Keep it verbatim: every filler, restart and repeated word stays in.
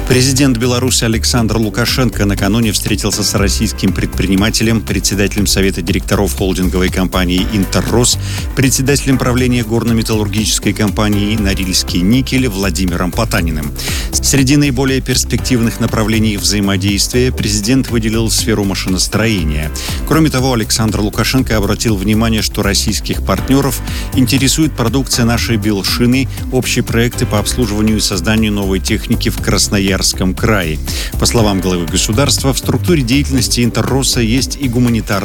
Президент Беларуси Александр Лукашенко накануне встретился с российским предпринимателем, председателем Совета директоров холдинговой компании «Интеррос», председателем правления горно-металлургической компании «Норильский никель» Владимиром Потаниным. Среди наиболее перспективных направлений взаимодействия президент выделил сферу машиностроения. Кроме того, Александр Лукашенко обратил внимание, что российских партнеров интересует продукция нашей Белшины, общие проекты по обслуживанию и созданию новой техники в Красноярске крае. По словам главы государства, в структуре деятельности «Интерроса» есть и гуманитарные